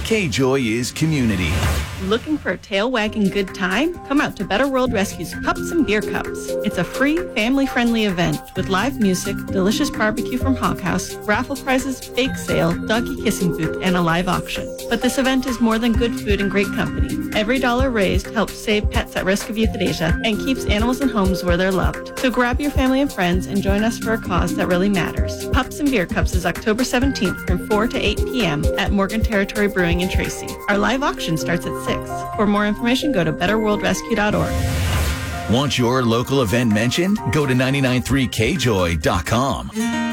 K-Joy is community. Looking for a tail-wagging good time? Come out to Better World Rescue's Pups and Beer Cups. It's a free, family-friendly event with live music, delicious barbecue from Hog House, raffle prizes, bake sale, doggy kissing booth, and a live auction. But this event is more than good food and great company. Every dollar raised helps save pets at risk of euthanasia and keeps animals in homes where they're loved. So grab your family and friends and join us for a cause that really matters. Pups and Beer Cups is October 17th from 4 to 8 p.m. at Morgan Territory Brewing in Tracy. Our live auction starts at 6. For more information, go to betterworldrescue.org. Want your local event mentioned? Go to 993kjoy.com.